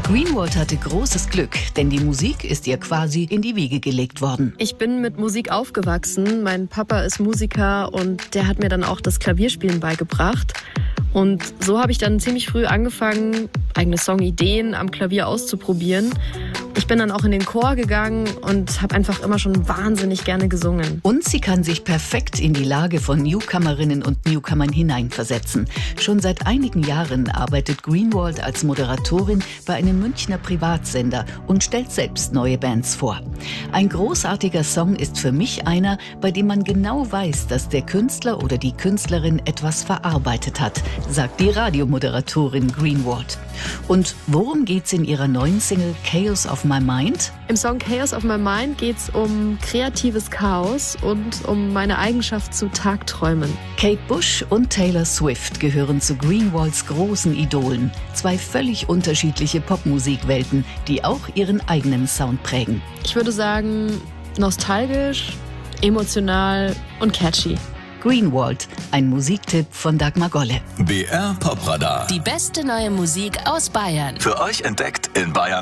Greenwald hatte großes Glück, denn die Musik ist ihr quasi in die Wiege gelegt worden. Ich bin mit Musik aufgewachsen. Mein Papa ist Musiker und der hat mir dann auch das Klavierspielen beigebracht. Und so habe ich dann ziemlich früh angefangen, eigene Songideen am Klavier auszuprobieren. Ich bin dann auch in den Chor gegangen und habe einfach immer schon wahnsinnig gerne gesungen. Und sie kann sich perfekt in die Lage von Newcomerinnen und Newcomern hineinversetzen. Schon seit einigen Jahren arbeitet Greenwald als Moderatorin bei einem Münchner Privatsender und stellt selbst neue Bands vor. Ein großartiger Song ist für mich einer, bei dem man genau weiß, dass der Künstler oder die Künstlerin etwas verarbeitet hat, sagt die Radiomoderatorin Greenwald. Und worum geht's in ihrer neuen Single Chaos of My Mind? Im Song Chaos of My Mind geht's um kreatives Chaos und um meine Eigenschaft zu Tagträumen. Kate Bush und Taylor Swift gehören zu Greenwalds großen Idolen. Zwei völlig unterschiedliche Popmusikwelten, die auch ihren eigenen Sound prägen. Ich würde sagen, nostalgisch, emotional und catchy. Greenwald, ein Musiktipp von Dagmar Golle. BR Popradar. Die beste neue Musik aus Bayern. Für euch entdeckt in Bayern.